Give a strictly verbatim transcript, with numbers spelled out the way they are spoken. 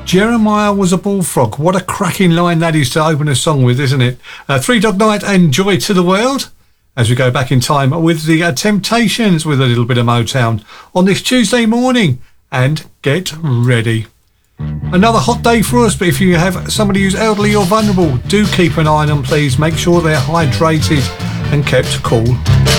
Jeremiah was a bullfrog. What a cracking line that is to open a song with, isn't it? Uh, Three Dog Night and Joy to the World. As we go back in time with the uh, Temptations with a little bit of Motown on this Tuesday morning. And get ready. Another hot day for us, but if you have somebody who's elderly or vulnerable, do keep an eye on them, please. Make sure they're hydrated and kept cool.